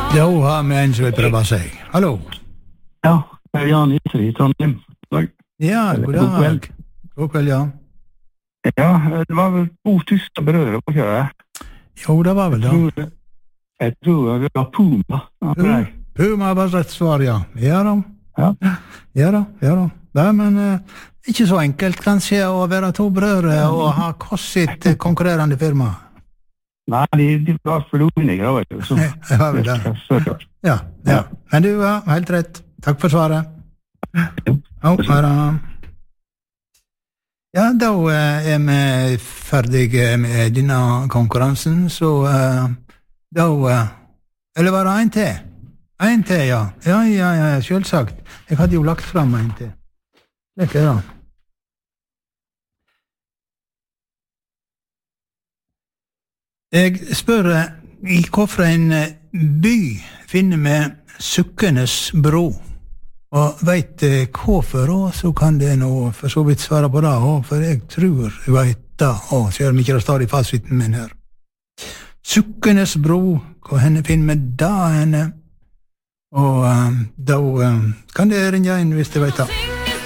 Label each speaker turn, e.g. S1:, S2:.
S1: Da har vi en som vil prøve seg. Hallo.
S2: Ja, det er Jan Iser I Trondheim.
S1: Ja, god dag. God kveld, ja.
S2: Ja, det var vel 2000 brødre på kjøret.
S1: Jo, det var vel det.
S2: Jeg tror det var Puma.
S1: Puma var rett svar, ja. Ja da.
S2: Ja.
S1: Ja da. Nei, men ikke så enkelt kanskje å være to brødre og ha kost sitt konkurrerende firma.
S2: Nei, de var for uenige, vet du.
S1: Det var vel det. Ja. Men du var helt rett. Takk for svaret. Ja, da er vi ferdige med denne konkurransen, så da eller var det en til? En til, ja. Ja, selvsagt. Jeg hadde jo lagt fram en til. Det er ikke det. Jeg spør I hvorfor by finner vi Sukkenes bro, og vet hvorfor, så kan det nå for så vidt svare på det, for jeg tror jeg vet det, selv om ikke det står I fasiten min her. Sukkenes bro, hvor henne finner vi da henne, og da kan det ringe inn hvis du vet det.